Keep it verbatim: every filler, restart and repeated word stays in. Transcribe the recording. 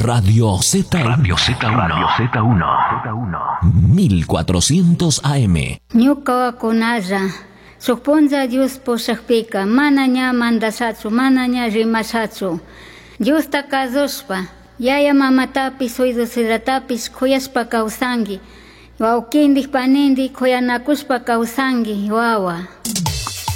Radio Z. Radio Z uno. Radio Z uno. mil cuatrocientos A M. Ñuka kunalla. Suponza Dios posakpika. Manaña mandasatsu. Manaña rimasatsu. Dios takazospa. Yaya mamatapis oidosiratapis kuyaspa kawsangi. Wawkindih panindih kuyanakuspa kawsangi wawa.